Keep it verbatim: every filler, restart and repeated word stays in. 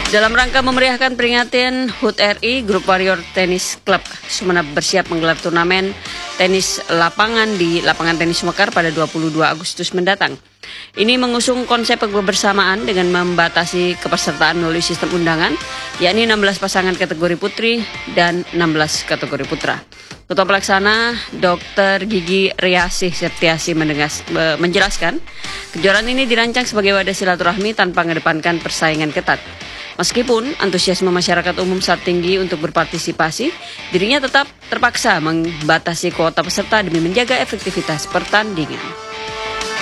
Dalam rangka memeriahkan peringatan H U T R I, Grup Warrior Tennis Club Sumeneb bersiap menggelar turnamen tenis lapangan di Lapangan Tenis Mekar pada dua puluh dua Agustus mendatang. Ini mengusung konsep kebersamaan dengan membatasi kepesertaan melalui sistem undangan, yakni enam belas pasangan kategori putri dan enam belas kategori putra. Ketua Pelaksana Dokter Gigi Riasih Septiasi mendengas, e, menjelaskan, kejuaraan ini dirancang sebagai wadah silaturahmi tanpa mengedepankan persaingan ketat. Meskipun antusiasme masyarakat umum saat tinggi untuk berpartisipasi, dirinya tetap terpaksa membatasi kuota peserta demi menjaga efektivitas pertandingan.